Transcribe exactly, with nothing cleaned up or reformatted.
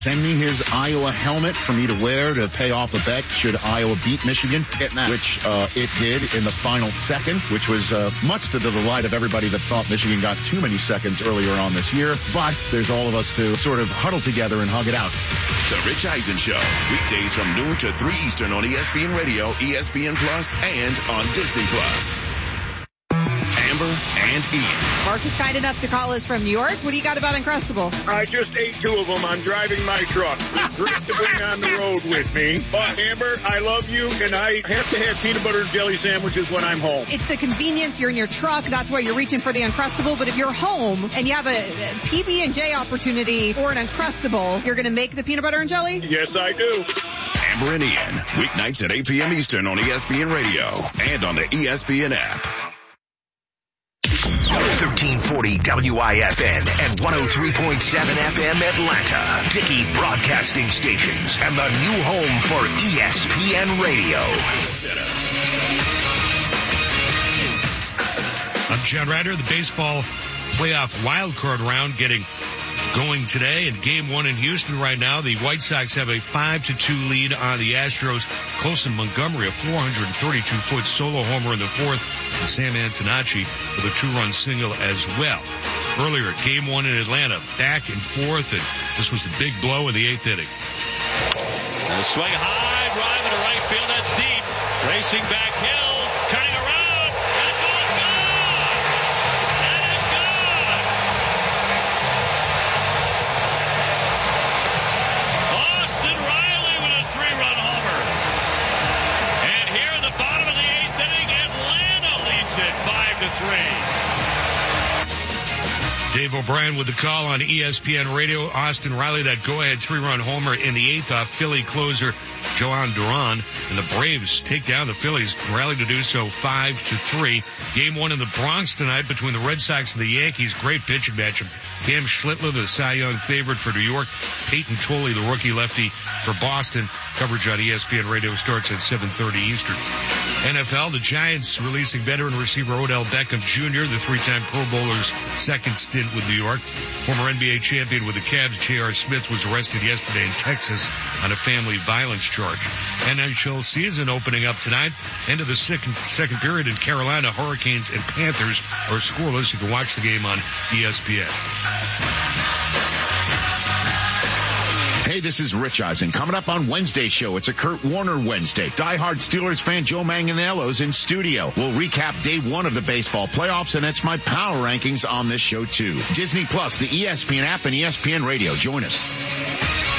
Send me his Iowa helmet for me to wear to pay off a bet should Iowa beat Michigan, which uh, it did in the final second, which was uh, much to the delight of everybody that thought Michigan got too many seconds earlier on this year. But there's all of us to sort of huddle together and hug it out. The Rich Eisen Show, weekdays from noon to three Eastern on E S P N Radio, E S P N Plus, and on Disney Plus. Amber and Ian. Mark is kind enough to call us from New York. What do you got about Uncrustables? I just ate two of them. I'm driving my truck. It's great to bring on the road with me. But, Amber, I love you, and I have to have peanut butter and jelly sandwiches when I'm home. It's the convenience. You're in your truck. That's why you're reaching for the Uncrustable. But if you're home and you have a P B and J opportunity or an Uncrustable, you're going to make the peanut butter and jelly? Yes, I do. Amber and Ian, weeknights at eight p.m. Eastern on E S P N Radio and on the E S P N app. thirteen forty W I F N and one oh three point seven F M Atlanta. Dickey Broadcasting Stations and the new home for E S P N Radio. I'm John Ryder. The baseball playoff wild card round getting going today. In game one in Houston right now, the White Sox have a five to two lead on the Astros. Colson Montgomery, a four hundred thirty-two foot solo homer in the fourth, and Sam Antonacci with a two-run single as well. Earlier, game one in Atlanta, back and forth, and this was the big blow in the eighth inning. And a swing high, drive into right field, that's deep. Racing back Hill, turning around, that ball's gone! And it's gone! Austin Riley with a three-run homer. And here in the bottom of the eighth inning, Atlanta leads it five to three. Dave O'Brien with the call on E S P N Radio. Austin Riley, that go-ahead three-run homer in the eighth off Philly closer Joan Duran. And the Braves take down the Phillies, rally to do so five to three. Game one in the Bronx tonight between the Red Sox and the Yankees. Great pitching matchup. Cam Schlittler, the Cy Young favorite for New York. Peyton Tolley, the rookie lefty for Boston. Coverage on E S P N Radio starts at seven thirty Eastern. N F L, the Giants releasing veteran receiver Odell Beckham Junior, the three-time Pro Bowler's second stint with New York. Former N B A champion with the Cavs, J R. Smith, was arrested yesterday in Texas on a family violence charge. N H L season opening up tonight. End of the second, second period in Carolina. Hurricanes and Panthers are scoreless. You can watch the game on E S P N. Hey, this is Rich Eisen. Coming up on Wednesday's show, it's a Kurt Warner Wednesday. Diehard Steelers fan Joe Manganiello's in studio. We'll recap day one of the baseball playoffs, and it's my power rankings on this show, too. Disney Plus, the E S P N app, and E S P N Radio. Join us.